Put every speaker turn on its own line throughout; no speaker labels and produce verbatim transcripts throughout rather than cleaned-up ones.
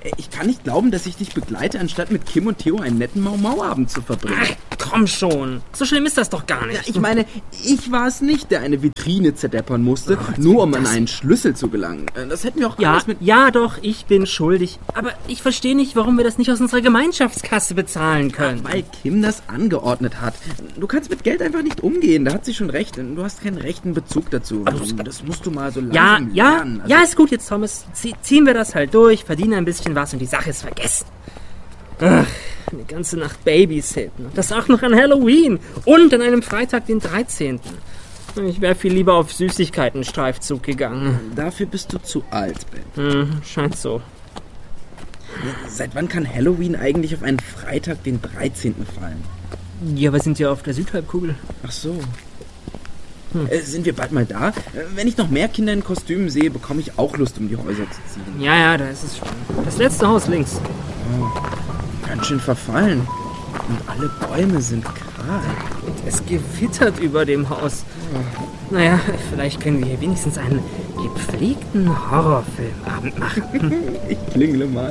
Ich kann nicht glauben, dass ich dich begleite, anstatt mit Kim und Theo einen netten Mau-Mau-Abend zu verbringen.
Ach, komm schon. So schlimm ist das doch gar nicht.
Ja, ich meine, ich war es nicht, der eine Vitrine zerdeppern musste, oh, nur um an einen Schlüssel zu gelangen. Das hätten wir auch
ja,
alles mit...
Ja, doch, ich bin schuldig. Aber ich verstehe nicht, warum wir das nicht aus unserer Gemeinschaftskasse bezahlen können.
Ja, weil Kim das angeordnet hat. Du kannst mit Geld einfach nicht umgehen, da hat sie schon recht. Du hast keinen rechten Bezug dazu. Das musst du mal so langsam
ja,
lernen.
Ja, also ja, ist gut jetzt, Thomas. Ziehen wir das halt durch, verdienen ein bisschen was und die Sache ist vergessen. Ach, eine ganze Nacht Babysitten. Das auch noch an Halloween und an einem Freitag, den dreizehnten Ich wäre viel lieber auf Süßigkeiten-Streifzug gegangen.
Dafür bist du zu alt, Ben.
Hm, scheint so.
Seit wann kann Halloween eigentlich auf einen Freitag, den dreizehnten fallen?
Ja, wir sind ja auf der Südhalbkugel.
Ach so. Hm. Äh, sind wir bald mal da? Äh, wenn ich noch mehr Kinder in Kostümen sehe, bekomme ich auch Lust, um die Häuser zu ziehen.
Ja, ja, da ist es schon. Das letzte Haus links.
Oh, ganz schön verfallen. Und alle Bäume sind kahl.
Und es gewittert über dem Haus. Oh. Naja, vielleicht können wir hier wenigstens einen gepflegten Horrorfilmabend machen.
Ich klingle mal.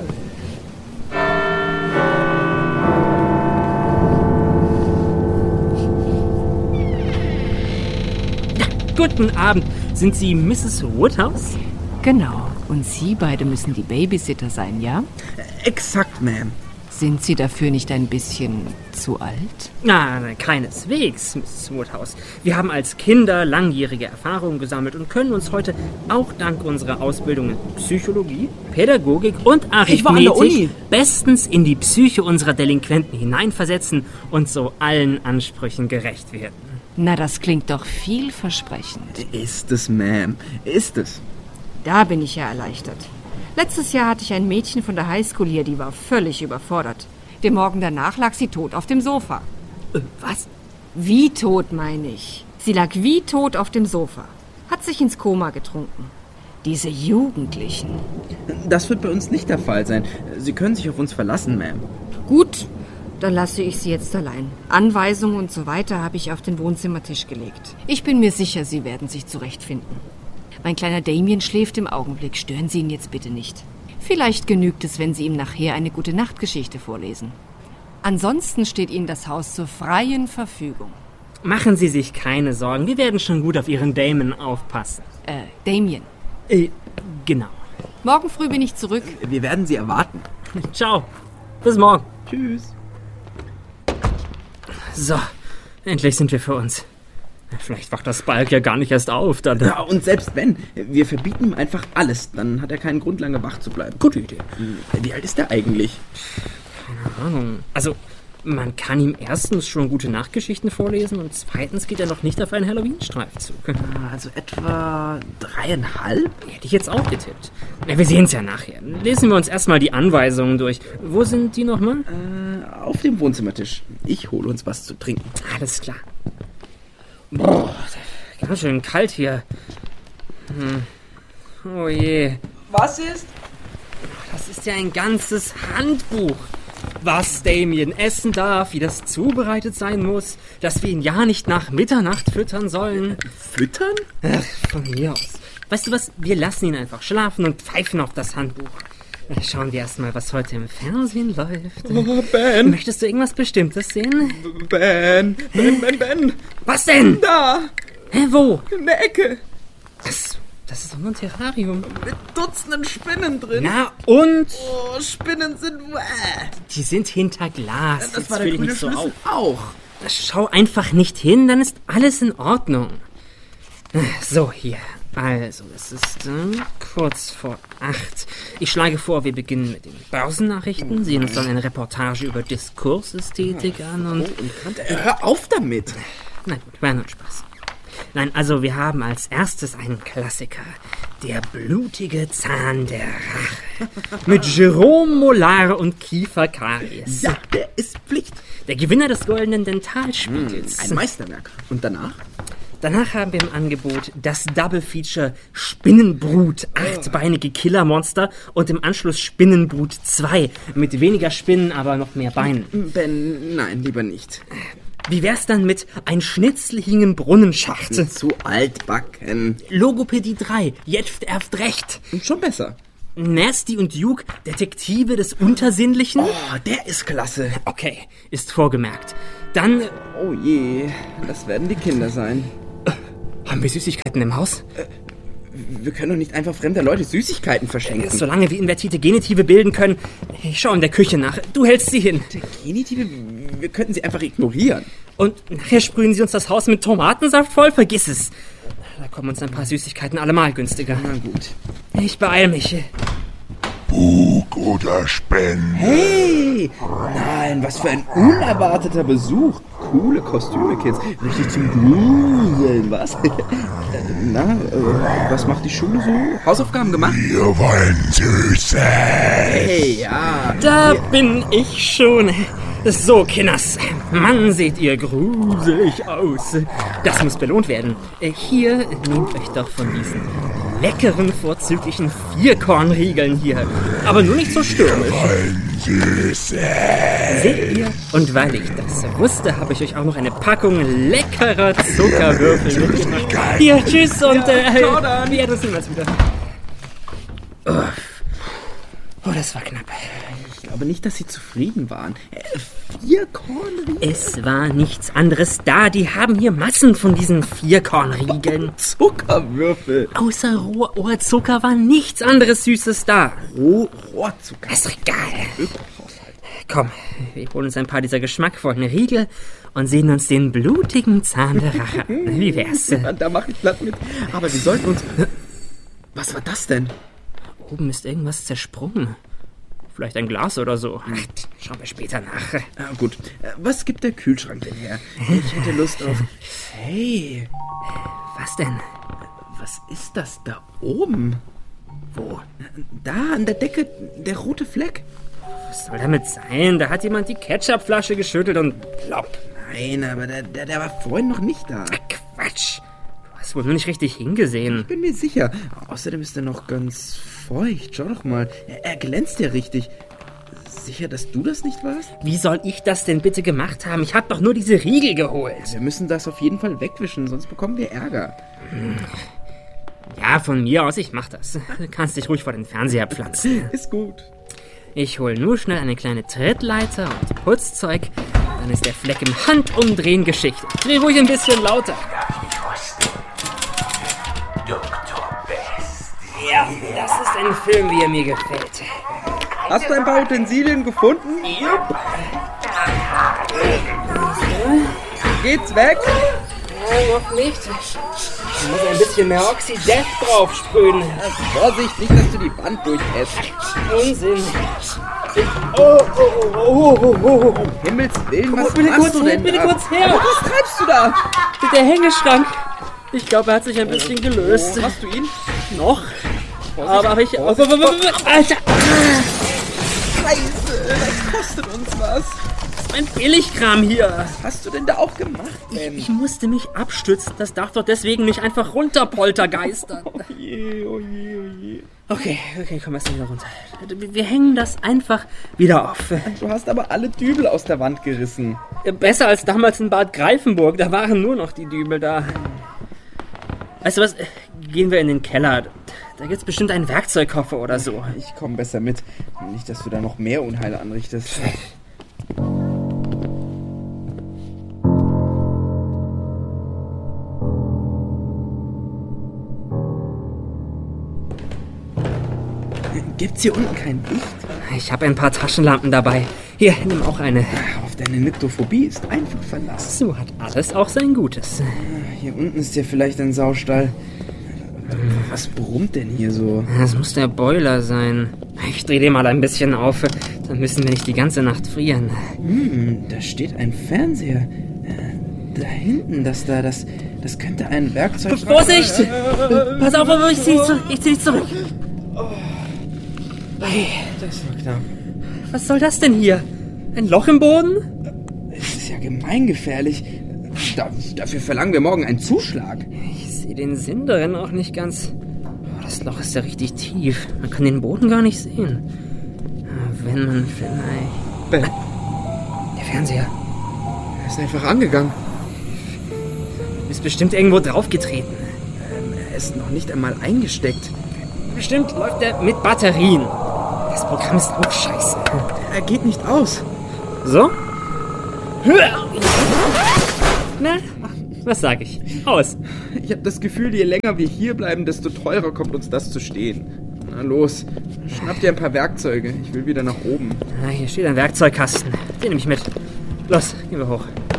Guten Abend. Sind Sie Misses Woodhouse?
Genau. Und Sie beide müssen die Babysitter sein, ja?
Exakt, Ma'am.
Sind Sie dafür nicht ein bisschen zu alt?
Na, keineswegs, Misses Woodhouse. Wir haben als Kinder langjährige Erfahrungen gesammelt und können uns heute auch dank unserer Ausbildung in Psychologie, Pädagogik und Arithmetik bestens in die Psyche unserer Delinquenten hineinversetzen und so allen Ansprüchen gerecht werden.
Na, das klingt doch vielversprechend.
Ist es, Ma'am. Ist es.
Da bin ich ja erleichtert. Letztes Jahr hatte ich ein Mädchen von der Highschool hier, die war völlig überfordert. Den Morgen danach lag sie tot auf dem Sofa.
Äh, was?
Wie tot, meine ich. Sie lag wie tot auf dem Sofa. Hat sich ins Koma getrunken. Diese Jugendlichen.
Das wird bei uns nicht der Fall sein. Sie können sich auf uns verlassen, Ma'am.
Gut, dann lasse ich Sie jetzt allein. Anweisungen und so weiter habe ich auf den Wohnzimmertisch gelegt. Ich bin mir sicher, Sie werden sich zurechtfinden. Mein kleiner Damien schläft im Augenblick. Stören Sie ihn jetzt bitte nicht. Vielleicht genügt es, wenn Sie ihm nachher eine gute Nachtgeschichte vorlesen. Ansonsten steht Ihnen das Haus zur freien Verfügung.
Machen Sie sich keine Sorgen. Wir werden schon gut auf Ihren Damon aufpassen.
Äh, Damien.
Äh, genau.
Morgen früh bin ich zurück.
Wir werden Sie erwarten.
Ciao. Bis morgen.
Tschüss.
So, endlich sind wir für uns. Vielleicht wacht das Balk ja gar nicht erst auf, dann...
Ja, und selbst wenn, wir verbieten ihm einfach alles, dann hat er keinen Grund, lange wach zu bleiben.
Gute Idee.
Wie alt ist er eigentlich?
Keine Ahnung. Also, man kann ihm erstens schon gute Nachtgeschichten vorlesen und zweitens geht er noch nicht auf einen Halloween-Streifzug.
Also etwa dreieinhalb?
Hätte ich jetzt auch getippt. Na, wir sehen es ja nachher. Lesen wir uns erstmal die Anweisungen durch. Wo sind die nochmal?
Äh, auf dem Wohnzimmertisch. Ich hole uns was zu trinken.
Alles klar. Boah, ganz schön kalt hier. Hm. Oh je.
Was ist?
Das ist ja ein ganzes Handbuch. Was Damien essen darf, wie das zubereitet sein muss, dass wir ihn ja nicht nach Mitternacht füttern sollen.
Füttern?
Ach, von mir aus. Weißt du was, wir lassen ihn einfach schlafen und pfeifen auf das Handbuch. Schauen wir erstmal, was heute im Fernsehen läuft.
Oh, Ben.
Möchtest du irgendwas Bestimmtes sehen?
Ben, Ben, Ben, Ben.
Was denn?
Da.
Hä, wo?
In der Ecke.
Was? Das ist doch nur ein Terrarium.
Mit Dutzenden Spinnen drin.
Na und?
Oh, Spinnen sind... Äh.
Die sind hinter Glas.
Das
Jetzt
war der
will ich
grüne
nicht so
Schlüssel
auf.
auch.
Schau einfach nicht hin, dann ist alles in Ordnung. So, hier. Also, es ist äh, kurz vor acht. Ich schlage vor, wir beginnen mit den Börsennachrichten, sehen uns dann eine Reportage über Diskursästhetik an und...
Hör auf damit!
Na gut, war nur Spaß. Nein, also wir haben als erstes einen Klassiker. Der blutige Zahn der Rache. Mit Jerome Mollard und Kiefer Karies.
Ja, der ist Pflicht.
Der Gewinner des Goldenen Dentalspiegels.
Ein Meisterwerk. Und danach?
Danach haben wir im Angebot das Double-Feature Spinnenbrut, achtbeinige Killermonster und im Anschluss Spinnenbrut zwei, mit weniger Spinnen, aber noch mehr Beinen.
Ben, nein, lieber nicht.
Wie wär's dann mit ein Schnitzel hing im Brunnenschacht?
Zu altbacken.
Logopädie drei, jetzt erst recht.
Schon besser.
Nasty und Duke, Detektive des Untersinnlichen?
Oh, der ist klasse.
Okay, ist vorgemerkt. Dann...
Oh je, das werden die Kinder sein.
Haben wir Süßigkeiten im Haus?
Äh, wir können doch nicht einfach fremder Leute Süßigkeiten verschenken.
Solange wir invertierte Genitive bilden können. Ich schau in der Küche nach. Du hältst sie hin.
Der Genitive? Wir könnten sie einfach ignorieren.
Und nachher sprühen sie uns das Haus mit Tomatensaft voll? Vergiss es. Da kommen uns ein paar Süßigkeiten allemal günstiger.
Na gut.
Ich beeil mich.
Bug oder Spende?
Hey! Nein, was für ein unerwarteter Besuch. Coole Kostüme, Kids. Richtig zum Gruseln, was? Na, äh, was macht die Schule so? Hausaufgaben gemacht?
Wir wollen Süßes.
Hey, ja.
Da bin ich schon. So, Kinders. Mann, seht ihr gruselig aus. Das muss belohnt werden. Hier, nehmt euch doch von diesen leckeren, vorzüglichen Vierkornriegeln hier. Aber nur nicht so stürmisch.
Süßes.
Seht ihr? Und weil ich das wusste, habe ich euch auch noch eine Packung leckerer Zuckerwürfel mitgebracht. Hier, tschüss und äh,
Jordan.
wir das niemals wieder. Oh. oh, das war knapp.
Ich glaube nicht, dass sie zufrieden waren. Äh, Vierkornriegel?
Es war nichts anderes da. Die haben hier Massen von diesen Vierkornriegeln.
Zuckerwürfel.
Außer Rohrzucker war nichts anderes Süßes da.
Roh Rohrzucker.
Ist doch egal. Komm, wir holen uns ein paar dieser geschmackvollen Riegel und sehen uns den blutigen Zahn der Rache an. Wie wär's?
Da mach ich platt mit. Aber wir sollten uns... Was war das denn?
Oben ist irgendwas zersprungen. Vielleicht ein Glas oder so. Ach, schauen wir später nach.
Ah, gut. Was gibt der Kühlschrank denn her? Ich hätte Lust auf... Hey.
Was denn?
Was ist das da oben?
Wo?
Da an der Decke, der rote Fleck.
Was soll damit sein? Da hat jemand die Ketchupflasche geschüttelt und plopp.
Nein, aber der, der, der war vorhin noch nicht da.
Ach, Quatsch. Du hast wohl nur nicht richtig hingesehen.
Ich bin mir sicher. Außerdem ist er noch ganz feucht. Schau doch mal. Er, er glänzt ja richtig. Sicher, dass du das nicht warst?
Wie soll ich das denn bitte gemacht haben? Ich hab doch nur diese Riegel geholt.
Wir müssen das auf jeden Fall wegwischen, sonst bekommen wir Ärger.
Ja, von mir aus, ich mach das. Du kannst dich ruhig vor den Fernseher pflanzen.
Ist gut.
Ich hol nur schnell eine kleine Trittleiter und Putzzeug. Dann ist der Fleck im Handumdrehen Geschichte. Dreh ruhig ein bisschen lauter.
Doktor Best.
Ja, das ist ein Film, wie er mir gefällt.
Hast du ein paar Utensilien gefunden?
Jupp.
Geht's weg?
Nein, noch nicht. Ich muss ein bisschen mehr Oxidef drauf sprühen.
Vorsicht, nicht, dass du die Wand durchässt.
Unsinn. Ich, oh, oh, oh, oh, oh, oh.
Um Himmels Willen, was
bitte
machst
kurz
du
her,
denn
bitte
da?
kurz her.
Aber was treibst du da?
Der Hängeschrank. Ich glaube, er hat sich ein bisschen gelöst.
Oh, hast du ihn?
Noch?
Vorsicht,
aber aber ich...
Vorsicht,
Oh, oh, oh, oh, Alter!
Scheiße, das kostet uns was.
Ein Billigkram hier.
Was hast du denn da auch gemacht, Ben?
Ich musste mich abstützen. Das darf doch deswegen nicht einfach runterpoltergeistern.
Oh je, oh je, oh je.
Okay, okay, komm erst mal wieder runter. Wir hängen das einfach wieder auf.
Du hast aber alle Dübel aus der Wand gerissen.
Besser als damals in Bad Greifenburg. Da waren nur noch die Dübel da. Weißt du was? Gehen wir in den Keller. Da gibt's bestimmt einen Werkzeugkoffer oder so.
Ich komm besser mit. Nicht, dass du da noch mehr Unheil anrichtest. Gibt's hier unten kein Licht?
Ich habe ein paar Taschenlampen dabei. Hier, nimm auch eine.
Auf deine Nyctophobie ist einfach Verlass.
So hat alles auch sein Gutes.
Hier unten ist ja vielleicht ein Saustall. Was brummt denn hier so?
Das muss der Boiler sein. Ich dreh den mal ein bisschen auf. Dann müssen wir nicht die ganze Nacht frieren.
Hm, da steht ein Fernseher. Äh, da hinten, das da, das, das könnte ein Werkzeug...
Vorsicht! Pass auf, ich zieh dich zurück. Ich zieh dich zurück.
Hey, das war knapp.
Was soll das denn hier? Ein Loch im Boden?
Es ist ja gemeingefährlich. Da, dafür verlangen wir morgen einen Zuschlag.
Ich sehe den Sinn darin auch nicht ganz. Oh, das Loch ist ja richtig tief. Man kann den Boden gar nicht sehen. Wenn man vielleicht...
Ben,
Der Fernseher.
er ist einfach angegangen.
Du bist bestimmt irgendwo draufgetreten.
Ähm, er ist noch nicht einmal eingesteckt.
bestimmt läuft er mit Batterien. Das Programm ist auch scheiße.
Er geht nicht aus.
So? Na, was sag ich? Aus.
Ich habe das Gefühl, je länger wir hier bleiben, desto teurer kommt uns das zu stehen. Na los, schnapp dir ein paar Werkzeuge. Ich will wieder nach oben.
Ah, hier steht ein Werkzeugkasten. Den nehme ich mit. Los, gehen wir hoch.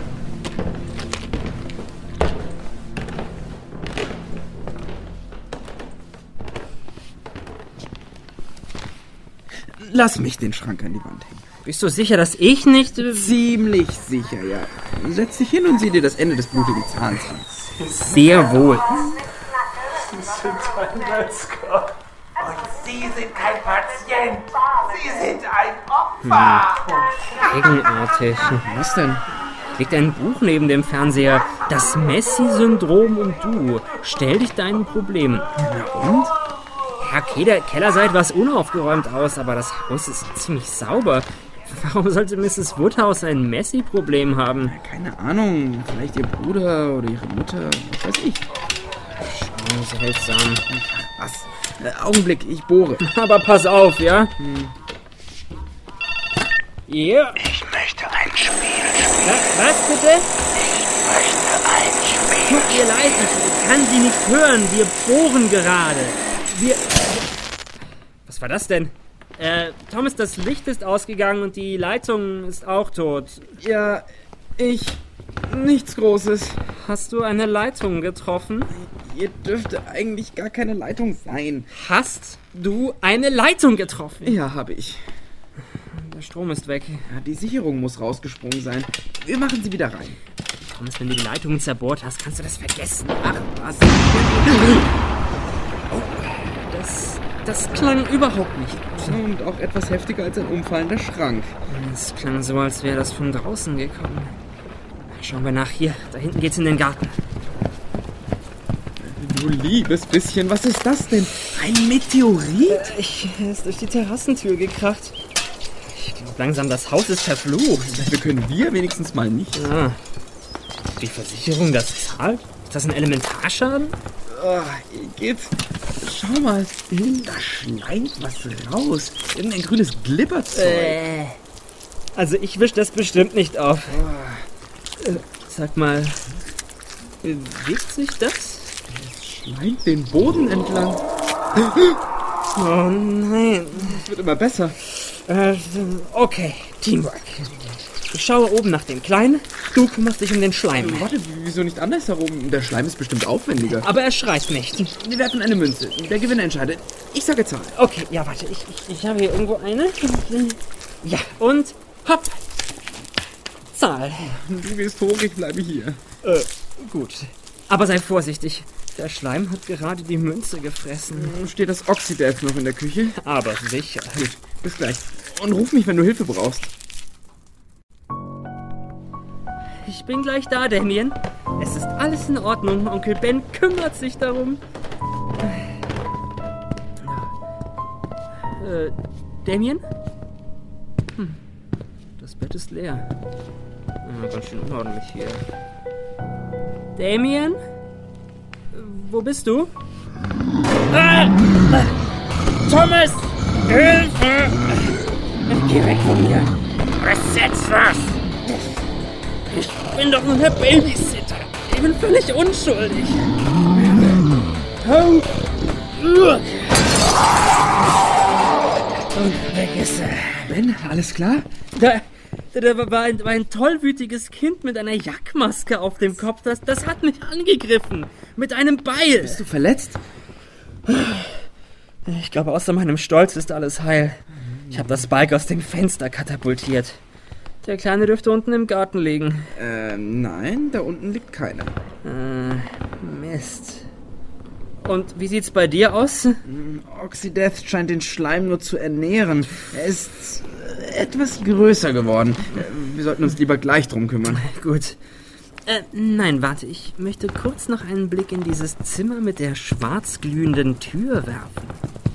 Lass mich den Schrank an die Wand hängen.
Bist du sicher, dass ich nicht... Äh,
Ziemlich sicher, ja. Setz dich hin und sieh dir das Ende des blutigen Zahns an.
Sehr wohl.
Sie sind ein Metzger.
Und Sie sind kein Patient. Sie sind ein Opfer.
Eigenartig.
Was denn?
Liegt ein Buch neben dem Fernseher. Das Messi-Syndrom und du. Stell dich deinen Problemen.
Na und?
Ja, okay, der Keller sah etwas unaufgeräumt aus, aber das Haus ist ziemlich sauber. Warum sollte Misses Woodhouse ein Messi-Problem haben?
Keine Ahnung. Vielleicht ihr Bruder oder ihre Mutter. Was weiß ich.
Oh, seltsam.
Was? Äh, Augenblick, ich bohre.
Aber pass auf, ja? Hm. Ja.
Ich möchte ein Spiel spielen.
Was, was bitte?
Ich möchte ein Spiel.
Tut mir leid, ich kann Sie nicht hören. Wir bohren gerade. Wir... Was war das denn? Äh, Thomas, das Licht ist ausgegangen und die Leitung ist auch tot.
Ja, ich... Nichts Großes.
Hast du eine Leitung getroffen?
Hier dürfte eigentlich gar keine Leitung sein.
Hast du eine Leitung getroffen?
Ja, habe ich.
Der Strom ist weg.
Ja, die Sicherung muss rausgesprungen sein. Wir machen sie wieder rein.
Thomas, wenn du die Leitung zerbohrt hast, kannst du das vergessen.
Ach, was?
Das, das klang überhaupt nicht.
Und auch etwas heftiger als ein umfallender Schrank.
Es klang so, als wäre das von draußen gekommen. Schauen wir nach. Hier, da hinten geht's in den Garten.
Du liebes bisschen, was ist das denn? Ein Meteorit?
Ich, er ist durch die Terrassentür gekracht. Ich glaube langsam, das Haus ist verflucht.
Dafür können wir wenigstens mal nicht.
Ah. Die Versicherung das zahlt? Ist das ein Elementarschaden?
Oh, Igitt. Schau mal, da schleimt was raus. Irgendein grünes Glibberzeug.
Äh. Also ich wisch das bestimmt nicht auf. Oh. Äh, sag mal, bewegt sich das?
Schleimt den Boden entlang.
Oh nein.
Es wird immer besser.
Äh, okay, Teamwork. Ich schaue oben nach dem Kleinen, du kümmerst dich um den Schleim.
Warte, wieso nicht andersherum? Der Schleim ist bestimmt aufwendiger.
Aber er schreit nicht.
Wir werfen eine Münze. Der Gewinner entscheidet. Ich sage Zahl.
Okay, ja, warte. Ich, ich, ich habe hier irgendwo eine. Ja, und hopp. Zahl.
Du gehst hoch, ich bleibe hier.
Äh, gut. Aber sei vorsichtig. Der Schleim hat gerade die Münze gefressen.
Steht das Oxydeath noch in der Küche?
Aber sicher.
Gut, bis gleich. Und ruf mich, wenn du Hilfe brauchst.
Ich bin gleich da, Damien. Es ist alles in Ordnung. Onkel Ben kümmert sich darum. Äh, Damien? Hm. Das Bett ist leer. Ah, ganz schön unordentlich hier. Damien? Wo bist du? Ah! Thomas! Hilfe! Geh weg von mir! Was ist jetzt was? Ich bin doch nur der Babysitter. Ich bin völlig unschuldig. Oh. Und weg ist er.
Ben, alles klar?
Da, da, da war, ein, war ein tollwütiges Kind mit einer Jackmaske auf dem Kopf. Das, das hat mich angegriffen. Mit einem Beil.
Bist du verletzt?
Ich glaube, außer meinem Stolz ist alles heil. Ich habe das Bike aus dem Fenster katapultiert. Der Kleine dürfte unten im Garten liegen.
Äh, nein, da unten liegt keiner.
Äh, Mist. Und wie sieht's bei dir aus?
Oxydeath scheint den Schleim nur zu ernähren. Er ist etwas größer geworden. Wir sollten uns lieber gleich drum kümmern.
Gut. Äh, nein, warte. Ich möchte kurz noch einen Blick in dieses Zimmer mit der schwarz glühenden Tür werfen.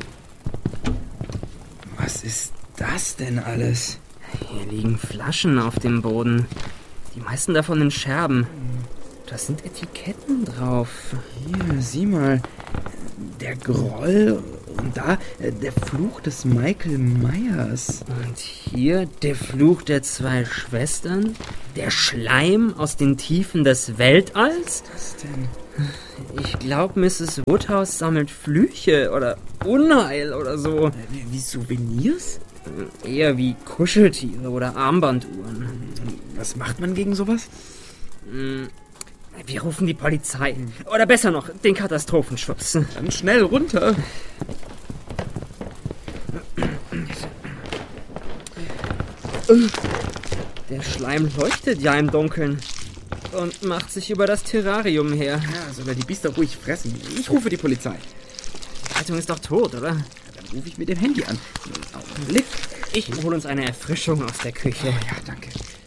Was ist das denn alles?
Hier liegen Flaschen auf dem Boden. Die meisten davon in Scherben. Da sind Etiketten drauf.
Hier, sieh mal. Der Groll Und da äh, der Fluch des Michael Myers.
Und hier der Fluch der zwei Schwestern? Der Schleim aus den Tiefen des Weltalls?
Was denn?
Ich glaube, Misses Woodhouse sammelt Flüche oder Unheil oder so.
Äh, wie, wie Souvenirs?
Eher wie Kuscheltiere oder Armbanduhren.
Was macht man gegen sowas?
Wir rufen die Polizei. Oder besser noch, den Katastrophenschutz.
Dann schnell runter.
Der Schleim leuchtet ja im Dunkeln und macht sich über das Terrarium her.
Ja, soll er die Biester ruhig fressen. Ich rufe die Polizei.
Die Leitung ist doch tot, oder?
Dann rufe ich mit dem Handy an. Augenblick.
Ich hole uns eine Erfrischung aus der Küche.
Oh ja, danke.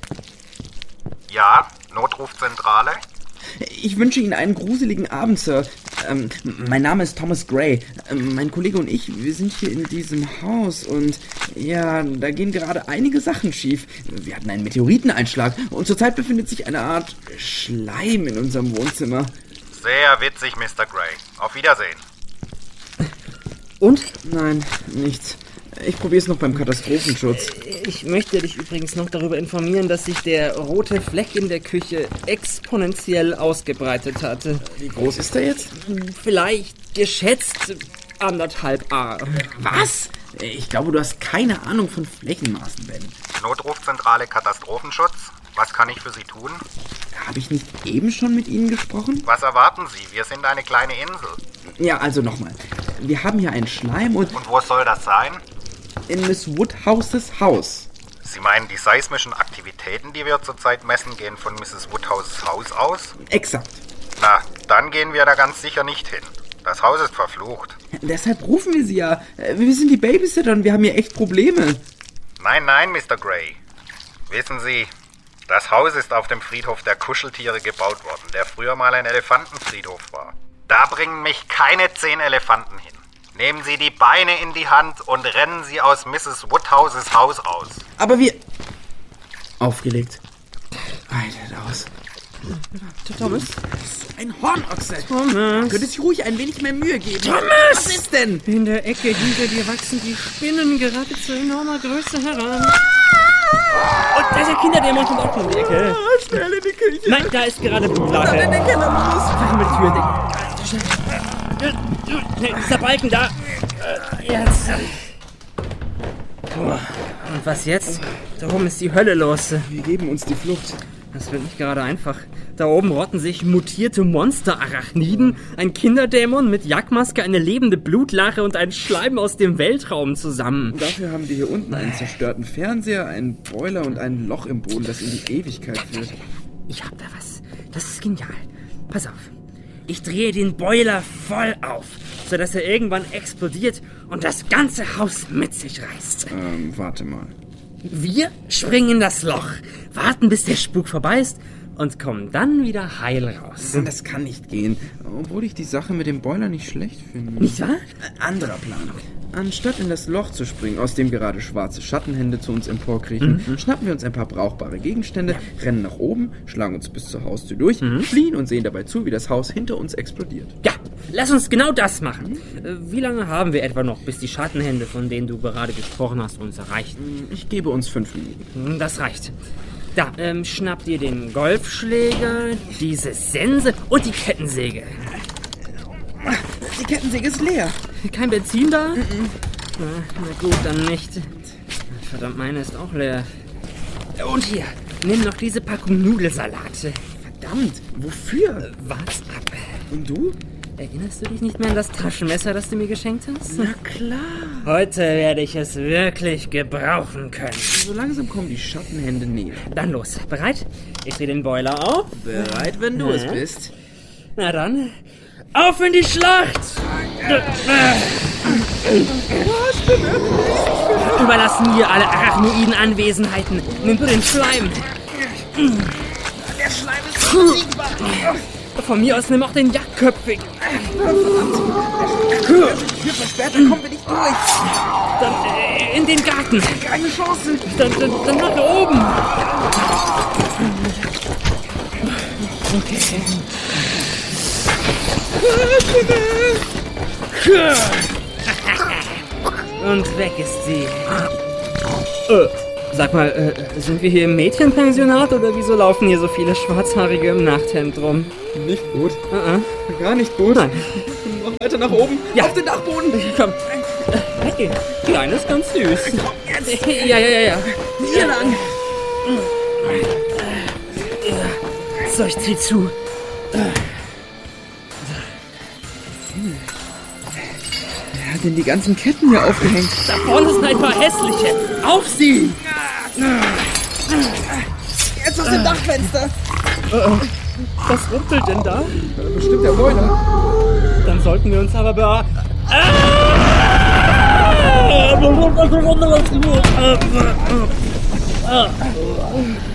Ja, Notrufzentrale?
Ich wünsche Ihnen einen gruseligen Abend, Sir. Ähm, mein Name ist Thomas Gray. Ähm, mein Kollege und ich, wir sind hier in diesem Haus und ja, da gehen gerade einige Sachen schief. Wir hatten einen Meteoriteneinschlag und zurzeit befindet sich eine Art Schleim in unserem Wohnzimmer.
Sehr witzig, Mister Gray. Auf Wiedersehen.
Und?
Nein, nichts. Ich probiere es noch beim Katastrophenschutz.
Ich möchte dich übrigens noch darüber informieren, dass sich der rote Fleck in der Küche exponentiell ausgebreitet hat.
Wie groß ist der jetzt?
Vielleicht geschätzt anderthalb A.
Was? Ich glaube, du hast keine Ahnung von Flächenmaßen, Ben.
Notrufzentrale Katastrophenschutz? Was kann ich für Sie tun?
Habe ich nicht eben schon mit Ihnen gesprochen?
Was erwarten Sie? Wir sind eine kleine Insel.
Ja, also nochmal. Wir haben hier einen Schleim und...
Und wo soll das sein?
In Miss Woodhouses Haus.
Sie meinen die seismischen Aktivitäten, die wir zurzeit messen, gehen von Misses Woodhouses Haus aus?
Exakt.
Na, dann gehen wir da ganz sicher nicht hin. Das Haus ist verflucht.
Deshalb rufen wir Sie ja. Wir sind die Babysitter und wir haben hier echt Probleme.
Nein, nein, Mister Gray. Wissen Sie, das Haus ist auf dem Friedhof der Kuscheltiere gebaut worden, der früher mal ein Elefantenfriedhof war. Da bringen mich keine zehn Elefanten hin. Nehmen Sie die Beine in die Hand und rennen Sie aus Misses Woodhouses Haus aus.
Aber wir... Aufgelegt. Weitet aus.
Thomas?
Ein Hornochse.
Thomas?
Könnte sich ruhig ein wenig mehr Mühe geben.
Thomas!
Was ist denn?
In der Ecke hinter dir wachsen die Spinnen gerade zu enormer Größe heran. Und da ist der Kinderdämon kommt auch in die Ecke.
Ah, schnell in die Küche.
Nein, da ist gerade Blutlache.
Dann in den Keller los.
Machen wir die Tür dicht. Dieser Balken da. Jetzt. Und was jetzt? Da oben ist die Hölle los.
Wir geben uns die Flucht.
Das wird nicht gerade einfach. Da oben rotten sich mutierte Monster-Arachniden, ein Kinderdämon mit Jagdmaske, eine lebende Blutlache und ein Schleim aus dem Weltraum zusammen.
Dafür haben wir hier unten einen zerstörten Fernseher, einen Boiler und ein Loch im Boden, das in die Ewigkeit führt.
Ich hab da was. Das ist genial. Pass auf. Ich drehe den Boiler voll auf, sodass er irgendwann explodiert und das ganze Haus mit sich reißt.
Ähm, warte mal.
Wir springen in das Loch, warten bis der Spuk vorbei ist und kommen dann wieder heil raus.
Das kann nicht gehen, obwohl ich die Sache mit dem Boiler nicht schlecht finde.
Nicht wahr?
Anderer Plan. Anstatt in das Loch zu springen, aus dem gerade schwarze Schattenhände zu uns emporkriechen, mhm. schnappen wir uns ein paar brauchbare Gegenstände, ja. rennen nach oben, schlagen uns bis zur Haustür durch, mhm. fliehen und sehen dabei zu, wie das Haus hinter uns explodiert.
Ja, lass uns genau das machen. Mhm. Wie lange haben wir etwa noch, bis die Schattenhände, von denen du gerade gesprochen hast, uns erreichen?
Ich gebe uns fünf Minuten.
Das reicht. Da, ähm, schnapp dir den Golfschläger, diese Sense und die Kettensäge.
Die Kettensäge ist leer.
Kein Benzin da? Mm-mm. Na, na gut, dann nicht. Verdammt, meine ist auch leer. Und hier, nimm noch diese Packung Nudelsalate.
Verdammt, wofür?
Wart's ab.
Und du?
Erinnerst du dich nicht mehr an das Taschenmesser, das du mir geschenkt hast?
Na klar.
Heute werde ich es wirklich gebrauchen können.
So langsam kommen die Schattenhände näher.
Dann los. Bereit? Ich drehe den Boiler auf.
Bereit, wenn du ja. es bist.
Na dann, auf in die Schlacht! Überlass mir alle arachnoiden Anwesenheiten. Nimm du den Schleim.
Der Schleim ist unbesiegbar.
Von mir aus nimm auch den Jagdköpfigen.
Die Tür versperrt, dann kommen wir nicht durch.
Dann äh, in den Garten.
Keine Chance.
Dann, dann, dann nach oben. Okay. Und weg ist sie. Äh, sag mal, äh, sind wir hier im Mädchenpensionat oder wieso laufen hier so viele Schwarzhaarige im Nachthemd rum?
Nicht gut.
Uh-uh.
Gar nicht gut.
Nein.
Noch weiter nach oben.
Ja.
Auf den Dachboden.
Komm. Hey, Kleines, ganz süß.
Komm jetzt.
Ja, ja, ja, ja.
Hier lang.
So, ich zieh zu.
Wer hat denn die ganzen Ketten hier aufgehängt?
Da vorne sind ein paar hässliche. Auf sie!
Jetzt aus dem Dachfenster.
Was rumpelt denn da?
Bestimmt der Boiler.
Dann sollten wir uns aber be... Ah! Ah!